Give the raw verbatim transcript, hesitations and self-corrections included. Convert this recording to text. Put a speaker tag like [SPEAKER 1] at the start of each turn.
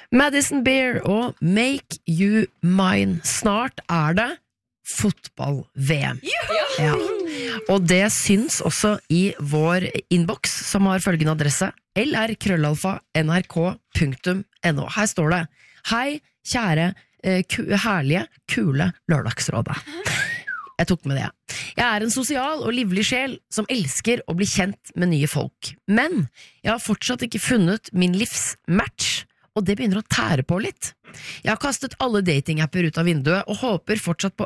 [SPEAKER 1] Madison Beer og Make You Mine. Snart er det fotball-V M. Ja. Og det syns også i vår inbox, som har følgende adresse l r krøllalfa n r k punktum n o. Her står det: Hei, kjære, eh, ku- herlige, kule lørdagsrådet. Jeg tok med det. Jeg er en sosial og livlig sjel som elsker å bli kjent med nye folk. Men jeg har fortsatt ikke funnet min livsmatch, og det begynner å tære på litt. Jeg har kastet alle datingapper ut av vinduet og håper fortsatt på